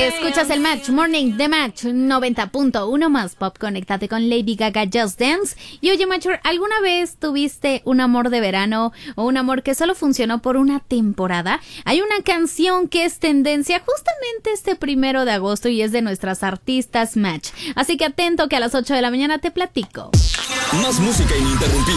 Escuchas el Match Morning de Match 90.1 más pop. Conéctate con Lady Gaga Just Dance. Y oye, Macho, ¿alguna vez tuviste un amor de verano o un amor que solo funcionó por una temporada? Hay una canción que es tendencia justamente este 1 de agosto y es de nuestras artistas Match. Así que atento que a las 8 de la mañana te platico. Más música ininterrumpida.